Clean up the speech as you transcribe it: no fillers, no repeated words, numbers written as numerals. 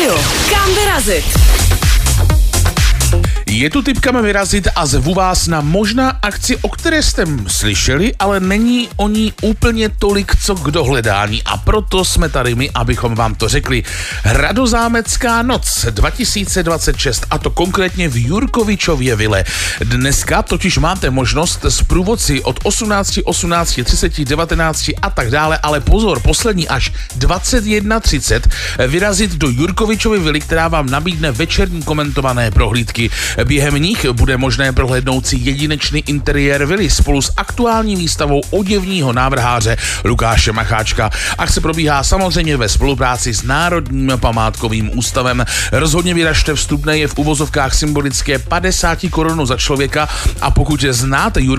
rádio. Kam vyrazit? Je tu tip, kam vyrazit a zvu vás na možná akci, o které jste slyšeli, ale není o ní úplně tolik, co k dohledání a proto jsme tady my, abychom vám to řekli. Hradozámecká noc 2026 a to konkrétně v Jurkovičově vile. Dneska totiž máte možnost s průvodci od 18, 18:30, 19 a tak dále, ale pozor, poslední až 21:30 vyrazit do Jurkovičovy vily, která vám nabídne večerní komentované prohlídky. Během nich bude možné prohlédnout si jedinečný interiér vily spolu s aktuální výstavou oděvního návrháře Lukáše Macháčka. Akce probíhá samozřejmě ve spolupráci s Národním památkovým ústavem. Rozhodně vyražte, vstupné je v uvozovkách symbolické 50 korun za člověka a pokud znáte